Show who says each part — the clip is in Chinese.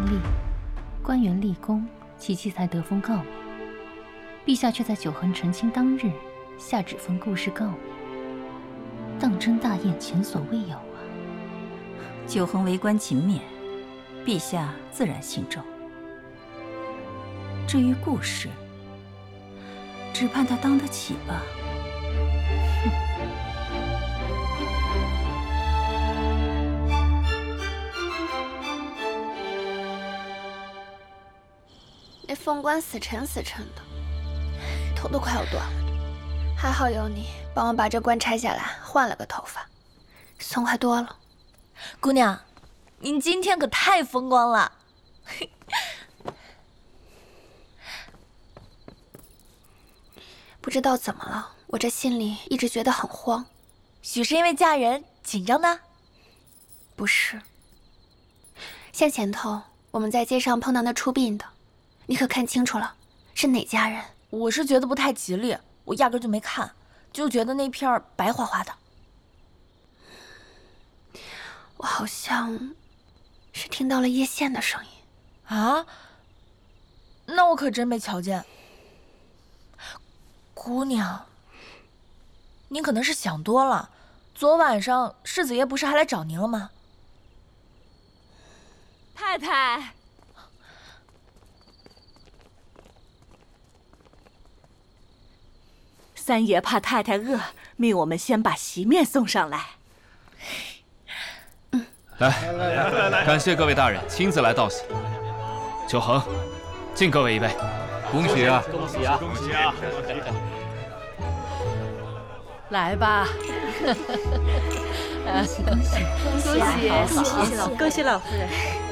Speaker 1: 立，官员立功，其妻才得封诰你。陛下却在九恒成亲当日下旨封顾氏诰你，当真大宴前所未有啊！
Speaker 2: 九恒为官勤勉，陛下自然信重。至于顾氏，只盼他当得起吧。
Speaker 3: 那凤冠死沉死沉的，头都快要断了。还好有你帮我把这冠拆下来，换了个头发，松快多了。
Speaker 4: 姑娘，您今天可太风光了。
Speaker 3: 不知道怎么了，我这心里一直觉得很慌。
Speaker 4: 许是因为嫁人紧张呢？
Speaker 3: 不是。像前头我们在街上碰到那出殡的，你可看清楚了，是哪家人？
Speaker 4: 我是觉得不太吉利，我压根就没看，就觉得那片白花花的。
Speaker 3: 我好像是听到了叶县的声音。
Speaker 4: 啊？那我可真没瞧见。姑娘，您可能是想多了。昨晚上世子爷不是还来找您了吗？
Speaker 5: 太太，三爷怕太太饿，命我们先把席面送上来。
Speaker 6: 来，感谢各位大人亲自来道喜。九恒，敬各位一杯，恭喜啊！
Speaker 7: 恭喜啊！恭喜啊！
Speaker 5: 来吧！
Speaker 1: 恭喜恭喜
Speaker 5: 恭喜！
Speaker 1: 恭喜
Speaker 5: 恭喜老夫人！